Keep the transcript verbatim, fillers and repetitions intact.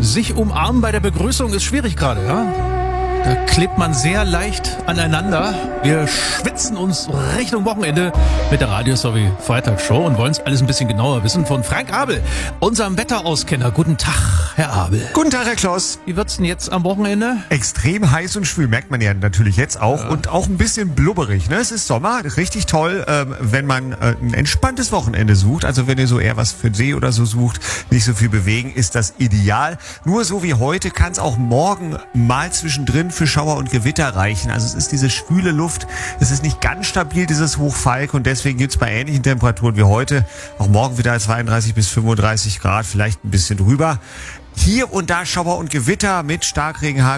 sich umarmen bei der Begrüßung ist schwierig gerade, ja? Da klebt man sehr leicht aneinander. Wir schwitzen uns Richtung Wochenende mit der Radio sowie Freitagsshow und wollen es alles ein bisschen genauer wissen von Frank Abel, unserem Wetterauskenner. Guten Tag, Herr Abel. Guten Tag, Herr Kloss. Wie wird's denn jetzt am Wochenende? Extrem heiß und schwül, merkt man ja natürlich jetzt auch. Ja. Und auch ein bisschen blubberig. Ne? Es ist Sommer, richtig toll, ähm, wenn man äh, ein entspanntes Wochenende sucht. Also wenn ihr so eher was für den See oder so sucht, nicht so viel bewegen, ist das ideal. Nur so wie heute kann es auch morgen mal zwischendrin für Schauer und Gewitter reichen. Also es ist diese schwüle Luft, es ist nicht ganz stabil, dieses Hochfalk, und deswegen gibt es bei ähnlichen Temperaturen wie heute auch morgen wieder zweiunddreißig bis fünfunddreißig Grad, vielleicht ein bisschen drüber. Hier und da Schauer und Gewitter mit Starkregen,